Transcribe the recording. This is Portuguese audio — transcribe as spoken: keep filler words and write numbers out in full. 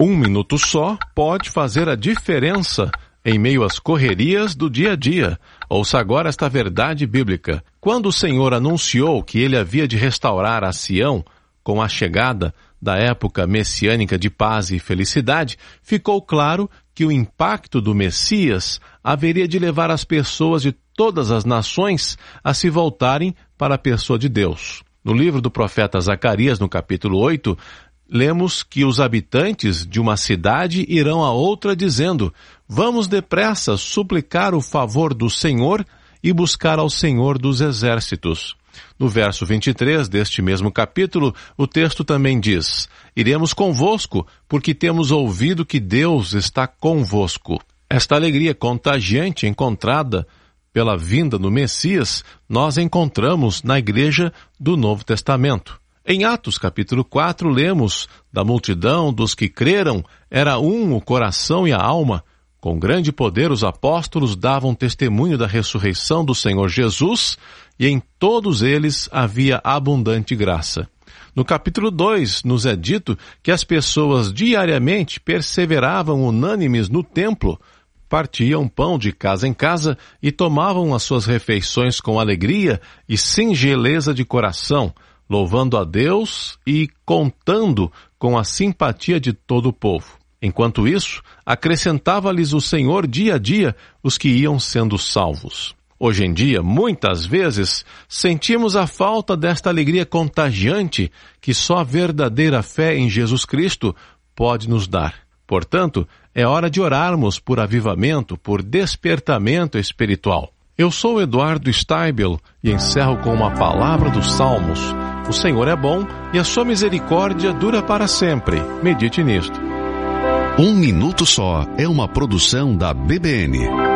Um minuto só pode fazer a diferença em meio às correrias do dia a dia. Ouça agora esta verdade bíblica. Quando o Senhor anunciou que ele havia de restaurar a Sião, com a chegada da época messiânica de paz e felicidade, ficou claro que o impacto do Messias haveria de levar as pessoas de todas as nações a se voltarem para a pessoa de Deus. No livro do profeta Zacarias, no capítulo oito, lemos que os habitantes de uma cidade irão a outra dizendo: vamos depressa suplicar o favor do Senhor e buscar ao Senhor dos exércitos. No verso vinte e três deste mesmo capítulo, o texto também diz: iremos convosco, porque temos ouvido que Deus está convosco. Esta alegria contagiante encontrada pela vinda do Messias, nós encontramos na igreja do Novo Testamento. Em Atos capítulo quatro, lemos: da multidão dos que creram, era um o coração e a alma. Com grande poder os apóstolos davam testemunho da ressurreição do Senhor Jesus, e em todos eles havia abundante graça. No capítulo dois, nos é dito que as pessoas diariamente perseveravam unânimes no templo, partiam pão de casa em casa e tomavam as suas refeições com alegria e singeleza de coração, louvando a Deus e contando com a simpatia de todo o povo. Enquanto isso, acrescentava-lhes o Senhor dia a dia os que iam sendo salvos. Hoje em dia, muitas vezes, sentimos a falta desta alegria contagiante que só a verdadeira fé em Jesus Cristo pode nos dar. Portanto, é hora de orarmos por avivamento, por despertamento espiritual. Eu sou Eduardo Steibel e encerro com uma palavra dos Salmos. O Senhor é bom e a sua misericórdia dura para sempre. Medite nisto. Um Minuto Só é uma produção da B B N.